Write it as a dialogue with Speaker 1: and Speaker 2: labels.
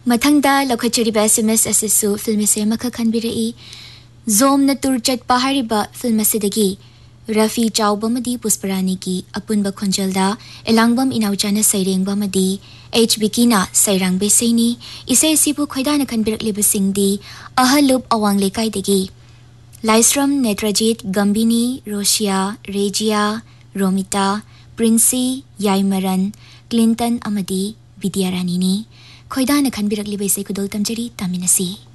Speaker 1: ꯃꯊꯪꯗ ꯂꯧꯈꯠꯆꯔꯤꯕ SMS ꯑꯁꯤꯁꯨ film ꯑꯁꯤ ꯑꯃꯈꯛ ꯈꯟꯕꯤꯔꯛꯏ ꯖꯣꯝꯅ ꯇꯨꯔ ꯆꯠꯄ ꯍꯥꯏꯔꯤꯕ ꯐꯤꯜꯝ ꯑꯁꯤꯗꯒꯤ ꯔꯐꯤ ꯆꯥꯎꯕ ꯑꯃꯗꯤ ꯄꯨꯁꯄꯔꯥꯅꯤꯒꯤ ꯑꯄꯨꯟꯕ ꯈꯣꯟꯖꯦꯜꯗ ꯑꯦꯂꯥꯡꯕꯝ ꯏꯅꯥꯎꯆꯥꯅ ꯁꯩꯔꯦꯡꯕ ꯑꯃꯗꯤ H ꯕꯤꯀꯤꯅ ꯁꯩꯔꯥꯡꯕ ꯏꯁꯩꯅꯤ ꯏꯁꯩ ꯑꯁꯤꯕꯨ ꯈꯣꯏꯗꯥꯅ ꯈꯟꯕꯤꯔꯛꯂꯤꯕꯁꯤꯡꯗꯤ ꯑꯍꯜꯂꯨꯞ ꯑꯋꯥꯡ ꯂꯩꯀꯥꯏꯗꯒꯤ ꯂꯥꯏꯁ꯭ꯔꯝ ꯅꯦꯇ꯭ꯔꯖꯤꯠ ꯒꯝꯕꯤꯅꯤ ꯔꯣꯁꯤꯌꯥ ꯔꯦꯖꯤꯌꯥ ꯔꯣꯃꯤꯇꯥ ꯄ꯭ꯔꯤꯟꯁꯤ ꯌꯥꯏꯃꯔꯟ ꯀ꯭ꯂꯤꯟꯇꯟ ꯑꯃꯗꯤ ꯕꯤꯗ꯭ꯌꯥꯔꯥꯅꯤꯅꯤ ꯈꯣꯏꯗꯥꯅ ꯈꯟꯕꯤꯔꯛꯂꯤꯕ ꯏꯁꯩ ꯈꯨꯗꯣꯜ ꯇꯝꯖꯔꯤ ꯇꯥꯃꯤꯟꯅꯁꯤ